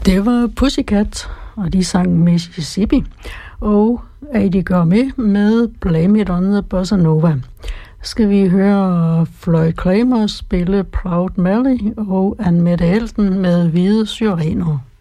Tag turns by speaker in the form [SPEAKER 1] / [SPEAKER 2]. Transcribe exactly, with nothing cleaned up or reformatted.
[SPEAKER 1] Det var Pussycat, og de sang Mississippi, og Eddie Gourmet med Blame It on the Bossa Nova. Skal vi høre Floyd Cramer spille Proud Mary og Anne Mette Helten med Hvide Syrener.